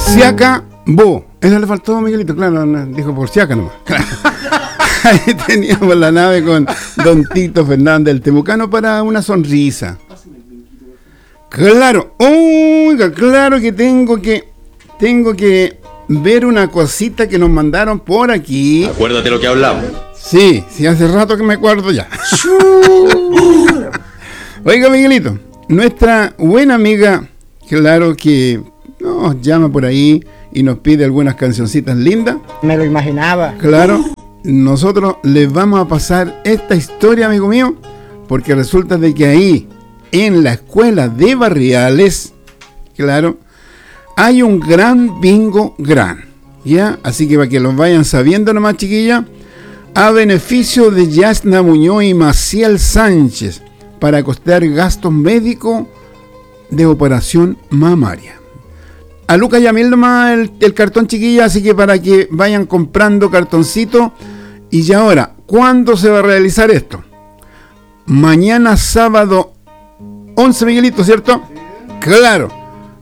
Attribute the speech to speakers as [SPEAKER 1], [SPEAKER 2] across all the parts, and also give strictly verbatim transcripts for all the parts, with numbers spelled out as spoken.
[SPEAKER 1] si acabó. Eso le faltó a Miguelito, claro, dijo por si acá nomás. Claro. Ahí teníamos la nave con don Tito Fernández, el temucano, para una sonrisa. Claro, oiga, claro que tengo que tengo que ver una cosita que nos mandaron por aquí.
[SPEAKER 2] Acuérdate lo que hablamos.
[SPEAKER 1] Sí, sí, hace rato que me acuerdo ya. Oiga, Miguelito, nuestra buena amiga, claro que nos llama por ahí y nos pide algunas cancioncitas lindas.
[SPEAKER 3] Me lo imaginaba.
[SPEAKER 1] Claro, nosotros les vamos a pasar esta historia, amigo mío, porque resulta de que ahí, en la escuela de Barriales, claro, hay un gran bingo gran, ¿ya? Así que para que los vayan sabiendo nomás, chiquilla, a beneficio de Yasna Muñoz y Maciel Sánchez, para costear gastos médicos de operación mamaria. A Lucas Yamil nomás el, el cartón, chiquilla, así que para que vayan comprando cartoncito. Y ya ahora, ¿cuándo se va a realizar esto? Mañana sábado once, Miguelito, ¿cierto? Claro.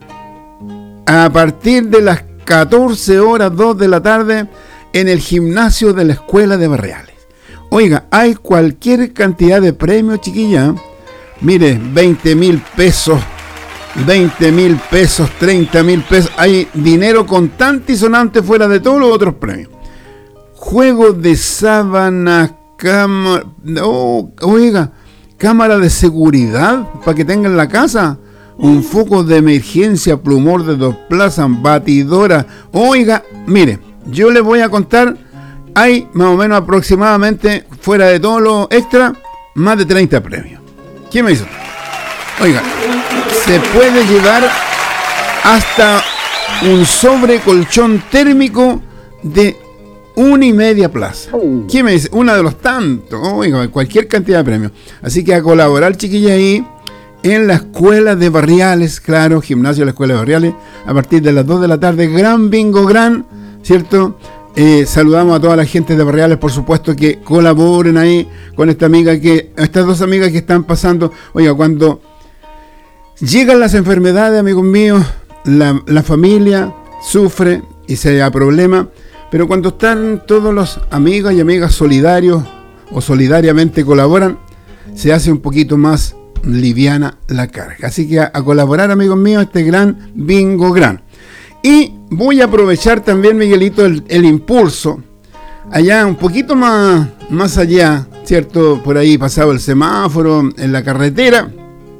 [SPEAKER 1] A partir de las catorce horas, dos de la tarde, en el gimnasio de la escuela de Barriales. Oiga, hay cualquier cantidad de premios, chiquilla. Mire, veinte mil pesos, veinte mil pesos, treinta mil pesos. Hay dinero contante y sonante fuera de todos los otros premios. Juegos de sábanas, cámara, oh, oiga, cámara de seguridad para que tengan en la casa. Un foco de emergencia, plumor de dos plazas, batidora. Oiga, mire, yo les voy a contar, hay más o menos aproximadamente, fuera de todo lo extra, más de treinta premios. ¿Quién me hizo? Oiga, se puede llevar hasta un sobre colchón térmico de una y media plaza. ¿Quién me dice? Una de los tantos. Oiga, cualquier cantidad de premios. Así que a colaborar, chiquilla, ahí en la escuela de Barriales, claro, gimnasio de la escuela de Barriales, a partir de las dos de la tarde, gran bingo, gran, ¿cierto? Eh, saludamos a toda la gente de Barriales, por supuesto, que colaboren ahí con esta amiga, que estas dos amigas que están pasando. Oiga, cuando llegan las enfermedades, amigos míos, la, la familia sufre y se da problema, pero cuando están todos los amigos y amigas solidarios o solidariamente colaboran, se hace un poquito más liviana la carga. Así que a, a colaborar, amigos míos, este gran bingo gran. Y voy a aprovechar también, Miguelito, el, el impulso, allá un poquito más, más allá, ¿cierto? Por ahí pasado el semáforo, en la carretera,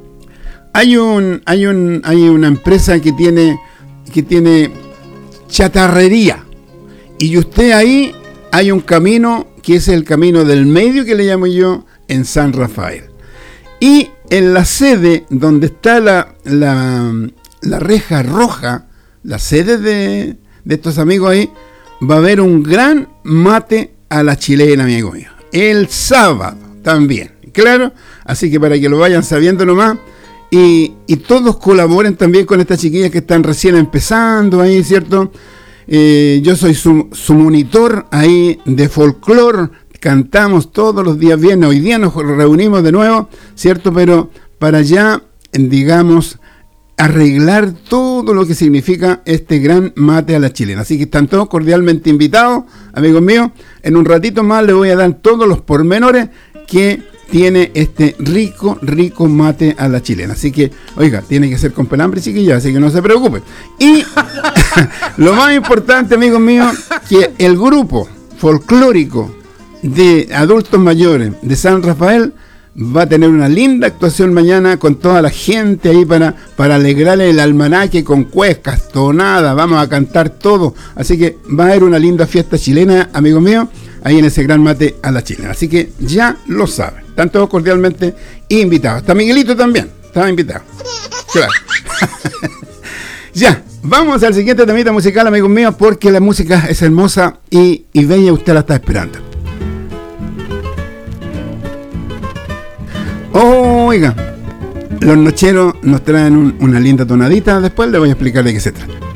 [SPEAKER 1] hay un, hay un, hay una empresa que tiene, que tiene chatarrería. Y usted ahí, hay un camino, que es el camino del medio, que le llamo yo, en San Rafael. Y en la sede donde está la, la, la reja roja, la sede de, de estos amigos ahí, va a haber un gran mate a la chilena, amigo mío. El sábado también, claro. Así que para que lo vayan sabiendo nomás. Y, y todos colaboren también con estas chiquillas que están recién empezando ahí, ¿cierto? Eh, yo soy su, su monitor ahí de folclore. Cantamos todos los días viernes. Hoy día nos reunimos de nuevo, ¿cierto? Pero para ya, digamos, arreglar todo lo que significa este gran mate a la chilena. Así que están todos cordialmente invitados, amigos míos. En un ratito más les voy a dar todos los pormenores que tiene este rico, rico mate a la chilena. Así que, oiga, tiene que ser con pelambre, chiquillas, así que no se preocupen. Y lo más importante, amigos míos, que el grupo folclórico de adultos mayores de San Rafael va a tener una linda actuación mañana con toda la gente ahí para, para alegrarle el almanaque con cuescas, tonadas, vamos a cantar todo. Así que va a haber una linda fiesta chilena, amigos míos, ahí en ese gran mate a la chilena. Así que ya lo saben, están todos cordialmente invitados. Hasta Miguelito también, estaba invitado. Claro. Ya, vamos al siguiente temita musical, amigos míos, porque la música es hermosa y, y bella, usted la está esperando. Oiga, los nocheros nos traen un, una linda tonadita, después les voy a explicar de qué se trata.